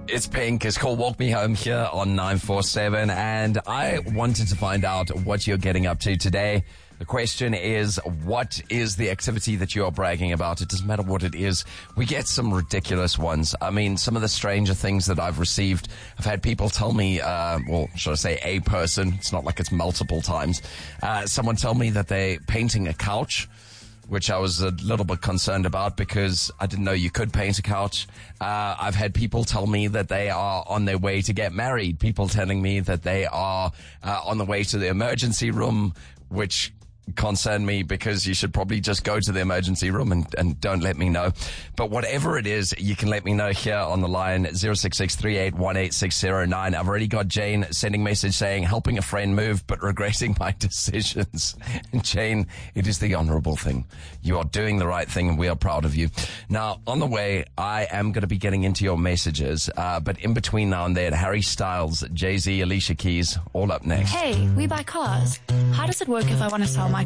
It's Pink. It's called Walk Me Home here on 947. And I wanted to find out what you're getting up to today. The question is, what is the activity that you are bragging about? It doesn't matter what it is. We get some ridiculous ones. I mean, some of the stranger things that I've received. I've had people tell me, well, should I say a person? It's not like it's multiple times. Someone tell me that they're painting a couch, which I was a little bit concerned about because I didn't know you could paint a couch. I've had people tell me that they are on their way to get married. People telling me that they are on the way to the emergency room, which concern me because you should probably just go to the emergency room and don't let me know. But whatever it is, you can let me know here on the line 06638186009. I've already got Jane sending message saying helping a friend move but regretting my decisions. And Jane, it is the honorable thing. You are doing the right thing and we are proud of you. Now, on the way, I am going to be getting into your messages, but in between now and then, Harry Styles, Jay-Z, Alicia Keys, all up next. Hey, we buy cars. How does it work if I want to sell my